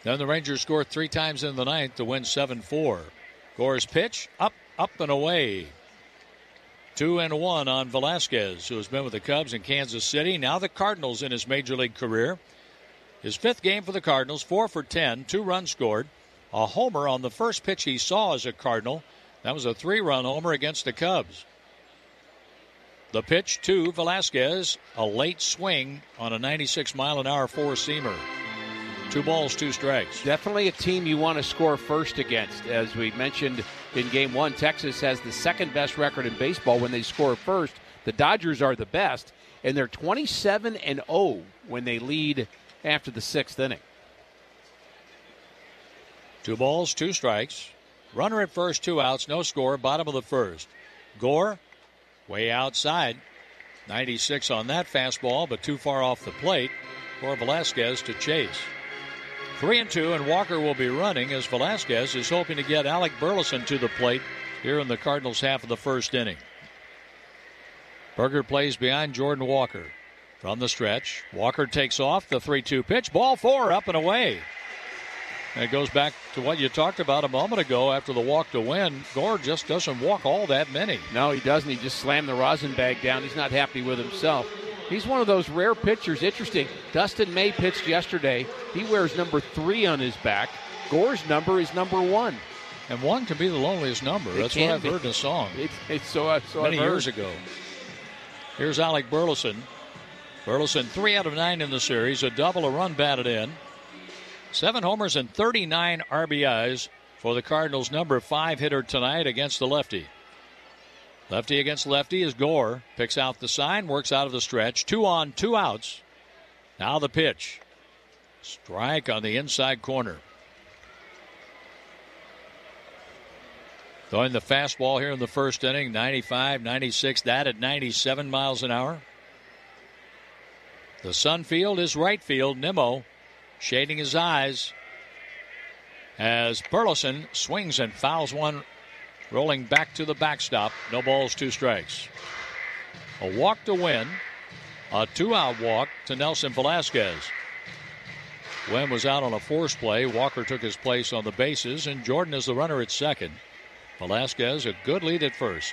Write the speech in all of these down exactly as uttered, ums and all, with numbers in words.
Then the Rangers scored three times in the ninth to win seven four. Gore's pitch, up, up and away. Two and one on Velasquez, who has been with the Cubs in Kansas City. Now the Cardinals in his major league career. His fifth game for the Cardinals, four for ten, two runs scored. A homer on the first pitch he saw as a Cardinal. That was a three-run homer against the Cubs. The pitch to Velasquez, a late swing on a ninety-six mile an hour four-seamer. Two balls, two strikes. Definitely a team you want to score first against. As we mentioned in game one, Texas has the second best record in baseball when they score first. The Dodgers are the best, and they're twenty-seven and oh when they lead after the sixth inning. Two balls, two strikes. Runner at first, two outs, no score, bottom of the first. Gore, way outside. ninety-six on that fastball, but too far off the plate for Velasquez to chase. Three and two, and Walker will be running as Velasquez is hoping to get Alec Burleson to the plate here in the Cardinals' half of the first inning. Berger plays behind Jordan Walker. From the stretch, Walker takes off the three two pitch. Ball four, up and away. And it goes back to what you talked about a moment ago after the walk to win. Gore just doesn't walk all that many. No, he doesn't. He just slammed the rosin bag down. He's not happy with himself. He's one of those rare pitchers. Interesting. Dustin May pitched yesterday. He wears number three on his back. Gore's number is number one. And one can be the loneliest number. It That's what I've be. heard in a song. It's, it's so, uh, so Many I've years heard. ago. Here's Alec Burleson. Burleson three out of nine in the series. A double, a run batted in. Seven homers and thirty-nine R B Is for the Cardinals' number five hitter tonight against the lefty. Lefty against lefty is Gore. Picks out the sign, works out of the stretch. Two on, two outs. Now the pitch. Strike on the inside corner. Throwing the fastball here in the first inning, ninety-five, ninety-six, that at ninety-seven miles an hour. The sun field is right field. Nimmo shading his eyes as Burleson swings and fouls one, rolling back to the backstop. No balls, two strikes. A walk to win. A two-out walk to Nelson Velasquez. Wynn was out on a force play. Walker took his place on the bases, and Jordan is the runner at second. Velasquez a good lead at first.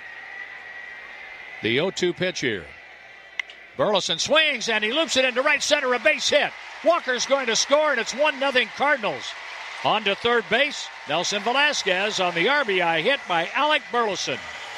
The oh two pitch here. Burleson swings, and he loops it into right center, a base hit. Walker's going to score, and it's one nothing Cardinals. On to third base, Nelson Velasquez on the R B I hit by Alec Burleson.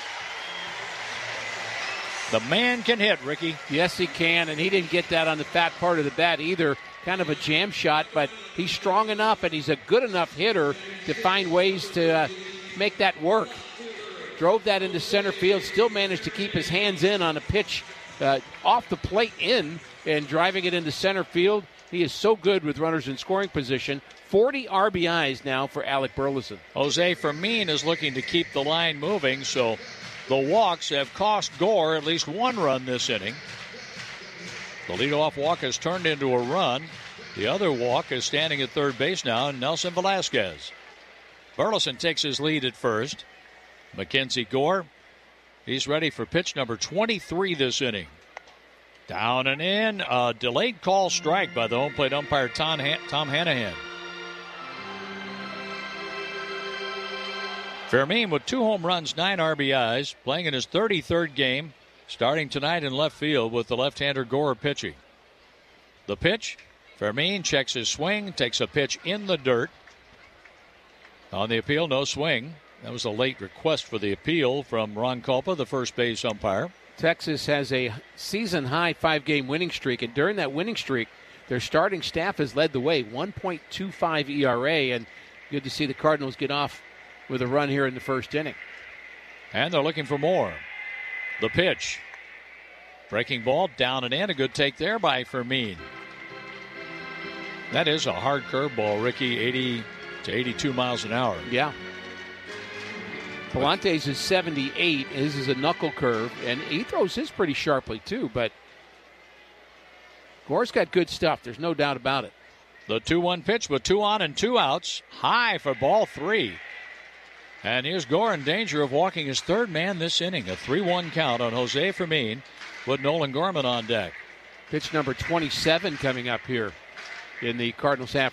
The man can hit, Ricky. Yes, he can, and he didn't get that on the fat part of the bat either. Kind of a jam shot, but he's strong enough, and he's a good enough hitter to find ways to uh, make that work. Drove that into center field, still managed to keep his hands in on a pitch uh, off the plate in and driving it into center field. He is so good with runners in scoring position. forty R B Is now for Alec Burleson. Jose Fermin is looking to keep the line moving, so the walks have cost Gore at least one run this inning. The leadoff walk has turned into a run. The other walk is standing at third base now, Nelson Velasquez. Burleson takes his lead at first. Mackenzie Gore, he's ready for pitch number twenty-three this inning. Down and in, a delayed call strike by the home plate umpire Tom, Han- Tom Hanahan. Fermin with two home runs, nine R B Is, playing in his thirty-third game, starting tonight in left field with the left-hander Gore pitching. The pitch, Fermin checks his swing, takes a pitch in the dirt. On the appeal, no swing. That was a late request for the appeal from Ron Culpa, the first base umpire. Texas has a season-high five-game winning streak, and during that winning streak, their starting staff has led the way, one point two five E R A, and good to see the Cardinals get off with a run here in the first inning. And they're looking for more. The pitch. Breaking ball, down and in. A good take there by Fermin. That is a hard curveball, Ricky, eighty to eighty-two miles an hour. Yeah. Palante's is seventy-eight. His is a knuckle curve, and he throws his pretty sharply, too, but Gore's got good stuff. There's no doubt about it. The two one pitch with two on and two outs. High for ball three. And here's Gore in danger of walking his third man this inning. A three one count on Jose Fermin with Nolan Gorman on deck. Pitch number twenty-seven coming up here in the Cardinals half